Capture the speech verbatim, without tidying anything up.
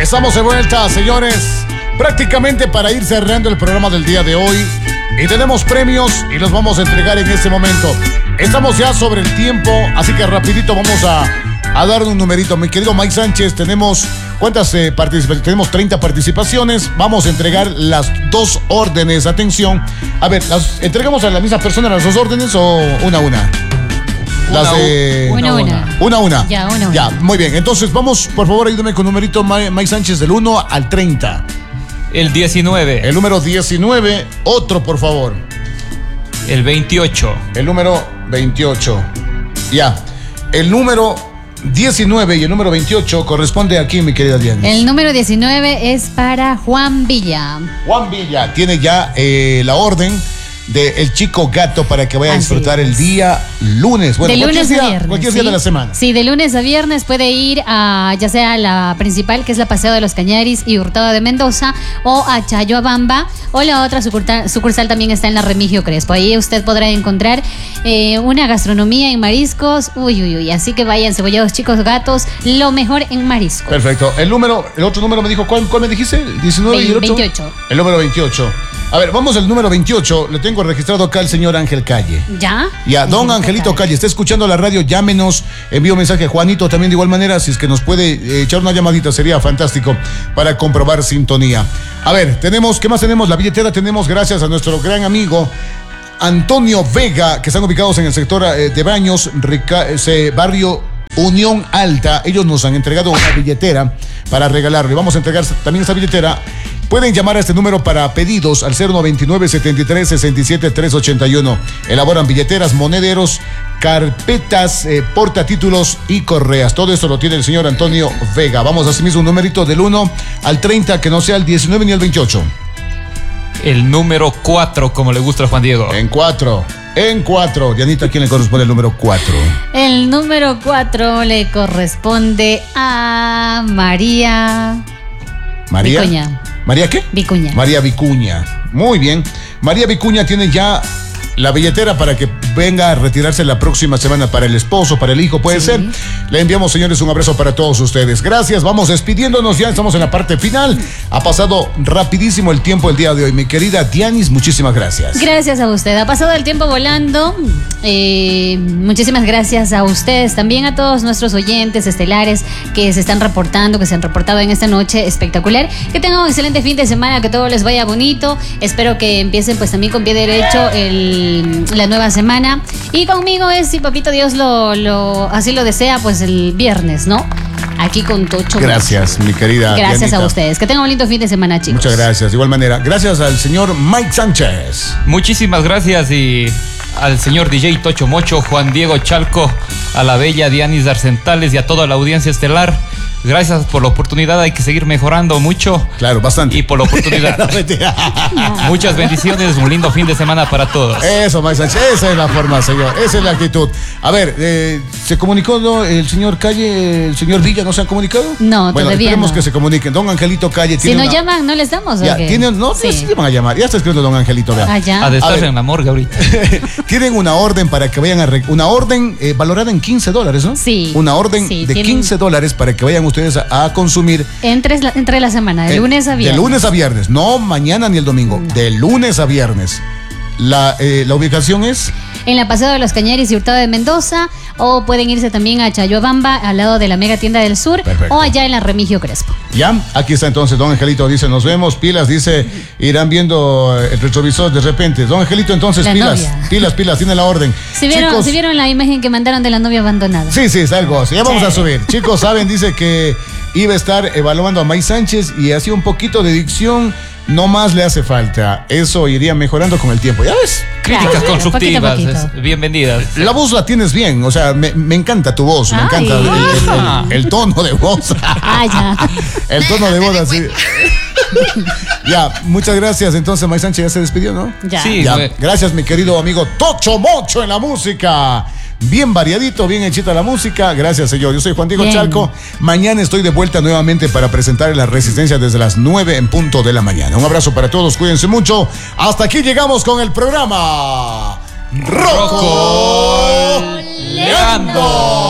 Estamos de vuelta, señores, prácticamente para ir cerrando el programa del día de hoy. Y tenemos premios y los vamos a entregar en este momento. Estamos ya sobre el tiempo, así que rapidito vamos a, a dar un numerito. Mi querido Mike Sánchez, tenemos ¿cuántas eh, participaciones? Tenemos treinta participaciones. Vamos a entregar las dos órdenes. Atención. A ver, ¿las entregamos a la misma persona las dos órdenes o una a una? Las de... Una, una. Una, una. Ya, una, una. Ya, muy bien. Entonces, vamos, por favor, ayúdame con numerito, Mike Sánchez, del uno al treinta. El diecinueve. El número diecinueve. Otro, por favor. El veintiocho. El número veintiocho. Ya. El número diecinueve y el número veintiocho corresponde aquí, mi querida Diana. El número diecinueve es para Juan Villa. Juan Villa tiene ya eh, la orden de El Chico Gato para que vaya a disfrutar el día lunes. Bueno, de lunes día, a viernes. Cualquier ¿sí? día de la semana. Sí, de lunes a viernes puede ir a ya sea a la principal, que es la Paseo de los Cañaris y Hurtado de Mendoza, o a Chayoabamba, o la otra sucursal, sucursal también está en la Remigio Crespo. Ahí usted podrá encontrar eh, una gastronomía en mariscos. Uy, uy, uy. Así que vayan, cebollados, chicos, gatos, lo mejor en mariscos. Perfecto. El número, el otro número me dijo, ¿cuál, cuál me dijiste? ¿El diecinueve y el otro? veintiocho. El número veintiocho. A ver, vamos al número veintiocho. Le tengo registrado acá el señor Ángel Calle. ¿Ya? Ya, don Angelito Calle. Calle, está escuchando la radio, llámenos, envío un mensaje a Juanito también de igual manera, si es que nos puede eh, echar una llamadita, sería fantástico para comprobar sintonía. A ver, tenemos, ¿qué más tenemos? La billetera tenemos gracias a nuestro gran amigo Antonio Vega, que están ubicados en el sector eh, de Baños, Rica, ese barrio Unión Alta. Ellos nos han entregado una billetera para regalarle. Vamos a entregar también esta billetera. Pueden llamar a este número para pedidos al cero noventa y nueve, setenta y tres, sesenta y siete, trescientos ochenta y uno. Elaboran billeteras, monederos, carpetas, eh, portatítulos y correas. Todo esto lo tiene el señor Antonio Vega. Vamos a hacer mismo un numerito del uno al treinta, que no sea el diecinueve ni el veintiocho. El número cuatro, como le gusta a Juan Diego. En cuatro. En cuatro. Dianita, ¿a quién le corresponde el número cuatro? El número cuatro le corresponde a María... María. Vicuña. ¿María qué? Vicuña. María Vicuña. Muy bien. María Vicuña tiene ya la billetera para que venga a retirarse la próxima semana para el esposo, para el hijo, puede sí. ser. Le enviamos, señores, un abrazo para todos ustedes. Gracias, vamos despidiéndonos, ya estamos en la parte final. Ha pasado rapidísimo el tiempo el día de hoy. Mi querida Dianis, muchísimas gracias. Gracias a usted, ha pasado el tiempo volando. Eh, muchísimas gracias a ustedes, también a todos nuestros oyentes estelares que se están reportando, que se han reportado en esta noche espectacular. Que tengan un excelente fin de semana, que todo les vaya bonito. Espero que empiecen pues también con pie derecho el la nueva semana. Y conmigo es, si papito Dios lo, lo así lo desea, pues el viernes, ¿no? Aquí con Tocho. Gracias, mi querida Gracias Dianita. a ustedes. Que tengan un lindo fin de semana, chicos. Muchas gracias. De igual manera, gracias al señor Mike Sánchez. Muchísimas gracias y al señor D J Tocho Mocho, Juan Diego Chalco, a la bella Dianis Arcentales y a toda la audiencia estelar. Gracias por la oportunidad, hay que seguir mejorando mucho. Claro, bastante. Y por la oportunidad. Muchas bendiciones, un lindo fin de semana para todos. Eso, Mike Sánchez, esa es la forma, señor, esa es la actitud. A ver, eh, ¿se comunicó ¿no? el señor Calle, el señor Villa, no se han comunicado? No, bueno, todavía esperemos no. que se comuniquen. Don Angelito Calle Si tiene nos una... llaman, ¿no les damos? Ya, ¿o qué? tienen, no, sí. sí, van a llamar. Ya está escrito don Angelito, vea. Ah, ya. A de estar ver. en la morgue ahorita. Tienen una orden para que vayan a... Re... Una orden eh, valorada en quince dólares, ¿no? Sí. Una orden sí, de tienen... quince dólares para que vayan ustedes a, a consumir. Entre la, entre la semana, de eh, lunes a viernes. De lunes a viernes, no mañana ni el domingo. No. De lunes a viernes. La, eh, la ubicación es... En la Paseo de los Cañaris y Hurtado de Mendoza, o pueden irse también a Chayoabamba, al lado de la Mega Tienda del Sur, Perfecto. o allá en la Remigio Crespo. Ya, aquí está entonces don Angelito, dice, nos vemos, pilas, dice, irán viendo el retrovisor de repente. Don Angelito, entonces, La pilas, novia. pilas, pilas, tiene la orden. ¿Sí vieron, Chicos, ¿sí vieron la imagen que mandaron de la novia abandonada? sí, sí, está algo así. Ya vamos Sí. a subir. Chicos, saben, dice que iba a estar evaluando a Mike Sánchez y hacía un poquito de dicción, no más le hace falta. Eso iría mejorando con el tiempo, ¿ya ves? Críticas Claro, constructivas, poquito a poquito. es- bienvenidas. La voz la tienes bien, o sea, me, me encanta tu voz, me Ay. encanta el, el- el- el tono de voz. Ah, ya. El tono de voz así. Ya, muchas gracias. Entonces, Mike Sánchez ya se despidió, ¿no? Ya. Sí. Ya, Bueno. gracias, mi querido amigo Tocho Mocho en la música. Bien variadito, bien hechita la música. Gracias, señor. Yo soy Juan Diego Bien. Chalco. Mañana estoy de vuelta nuevamente para presentar La Resistencia desde las nueve en punto de la mañana. Un abrazo para todos, cuídense mucho. Hasta aquí llegamos con el programa Rocco Leando.